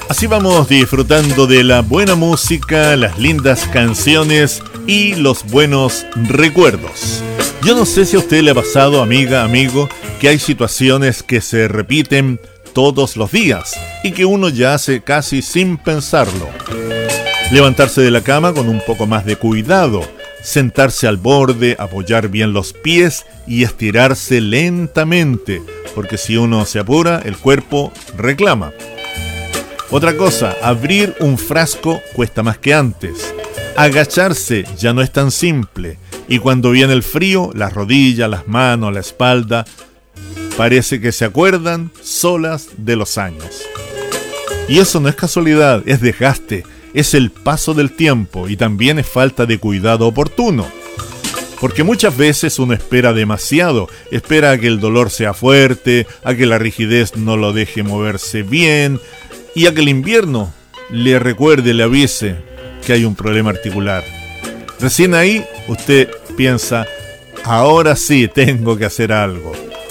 Así vamos disfrutando de la buena música, las lindas canciones y los buenos recuerdos. Yo no sé si a usted le ha pasado, amiga, amigo, que hay situaciones que se repiten todos los días y que uno ya hace casi sin pensarlo. Levantarse de la cama con un poco más de cuidado, sentarse al borde, apoyar bien los pies y estirarse lentamente, porque si uno se apura, el cuerpo reclama. Otra cosa, abrir un frasco cuesta más que antes. Agacharse ya no es tan simple. Y cuando viene el frío, las rodillas, las manos, la espalda, parece que se acuerdan solas de los años. Y eso no es casualidad, es desgaste, es el paso del tiempo y también es falta de cuidado oportuno. Porque muchas veces uno espera demasiado, espera a que el dolor sea fuerte, a que la rigidez no lo deje moverse bien, y a que el invierno le recuerde, le avise que hay un problema articular. Recién ahí usted piensa, ahora sí tengo que hacer algo.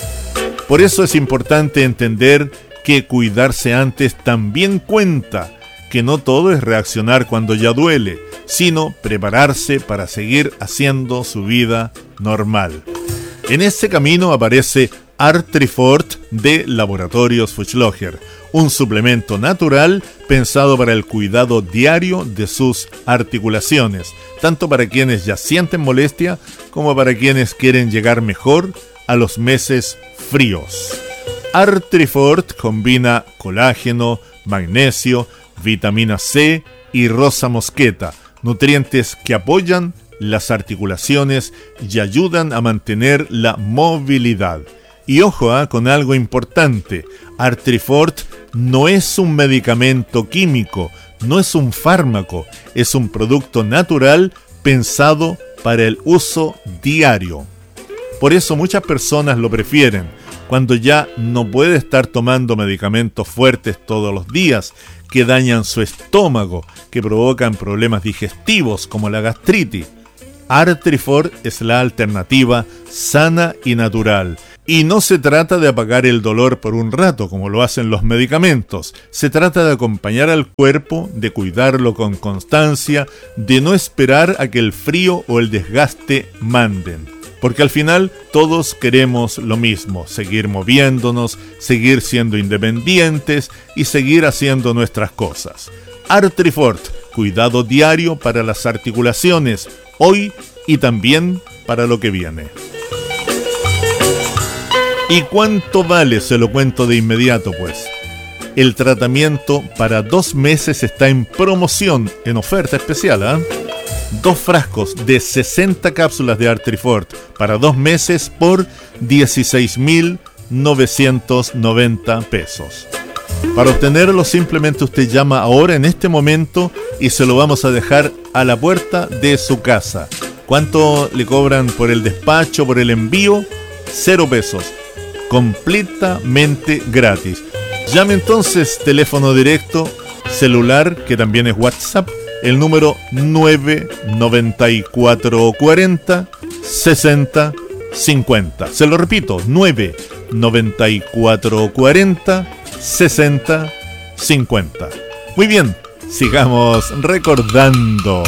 Por eso es importante entender que cuidarse antes también cuenta, que no todo es reaccionar cuando ya duele, sino prepararse para seguir haciendo su vida normal. En ese camino aparece Artrifort de Laboratorios Fuchsloger, un suplemento natural pensado para el cuidado diario de sus articulaciones, tanto para quienes ya sienten molestia como para quienes quieren llegar mejor a los meses fríos. Artrifort combina colágeno, magnesio, vitamina C y rosa mosqueta, nutrientes que apoyan las articulaciones y ayudan a mantener la movilidad. Y ojo, con algo importante, Artrifort no es un medicamento químico, no es un fármaco, es un producto natural pensado para el uso diario. Por eso muchas personas lo prefieren, cuando ya no puede estar tomando medicamentos fuertes todos los días, que dañan su estómago, que provocan problemas digestivos como la gastritis. Artrifort es la alternativa sana y natural. Y no se trata de apagar el dolor por un rato, como lo hacen los medicamentos. Se trata de acompañar al cuerpo, de cuidarlo con constancia, de no esperar a que el frío o el desgaste manden. Porque al final todos queremos lo mismo, seguir moviéndonos, seguir siendo independientes y seguir haciendo nuestras cosas. Artrifort, cuidado diario para las articulaciones, hoy y también para lo que viene. ¿Y cuánto vale? Se lo cuento de inmediato, pues. El tratamiento para 2 meses está en promoción, en oferta especial, 2 frascos de 60 cápsulas de Artrifort para 2 meses por 16.990 pesos. Para obtenerlo simplemente usted llama ahora en este momento y se lo vamos a dejar a la puerta de su casa. ¿Cuánto le cobran por el despacho, por el envío? 0 pesos. Completamente gratis. Llame entonces, teléfono directo, celular, que también es WhatsApp, el número 99440 60 50. Se lo repito, 99440 60 50. Muy bien, sigamos recordando.